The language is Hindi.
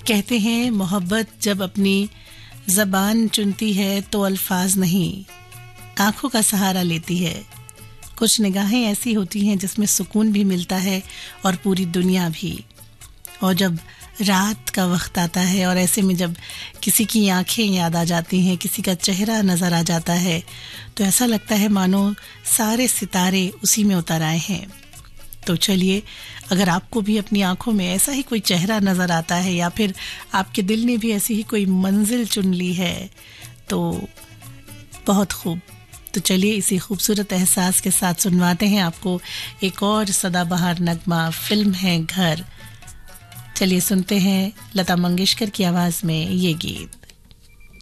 कहते हैं मोहब्बत जब अपनी ज़बान चुनती है तो अल्फाज नहीं, आंखों का सहारा लेती है। कुछ निगाहें ऐसी होती हैं जिसमें सुकून भी मिलता है और पूरी दुनिया भी। और जब रात का वक्त आता है और ऐसे में जब किसी की आंखें याद आ जाती हैं, किसी का चेहरा नज़र आ जाता है, तो ऐसा लगता है मानो सारे सितारे उसी में उतर आए हैं। तो चलिए, अगर आपको भी अपनी आंखों में ऐसा ही कोई चेहरा नज़र आता है या फिर आपके दिल ने भी ऐसी ही कोई मंजिल चुन ली है तो बहुत खूब। तो चलिए इसी खूबसूरत एहसास के साथ सुनवाते हैं आपको एक और सदाबहार नगमा। फिल्म है घर। चलिए सुनते हैं लता मंगेशकर की आवाज़ में ये गीत।